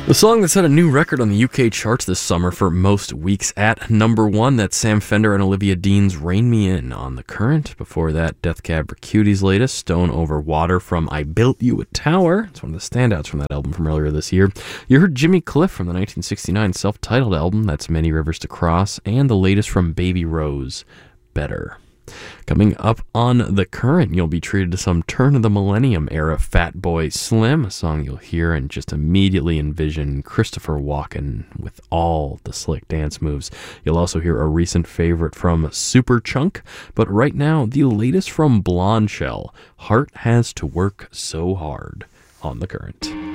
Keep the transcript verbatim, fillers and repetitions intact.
The song that set a new record on the U K charts this summer for most weeks at number one, that's Sam Fender and Olivia Dean's Rain Me In. On The Current, before that, Death Cab for Cutie's latest, Stone Over Water from I Built You a Tower. It's one of the standouts from that album from earlier this year. You heard Jimmy Cliff from the nineteen sixty-nine self-titled album, that's Many Rivers to Cross, and the latest from Baby Rose, Better. Coming up on The Current, you'll be treated to some turn of the millennium era Fatboy Slim, a song you'll hear and just immediately envision Christopher Walken with all the slick dance moves. You'll also hear a recent favorite from Superchunk, but right now, the latest from Blondshell, Heart Has to Work So Hard, on The Current.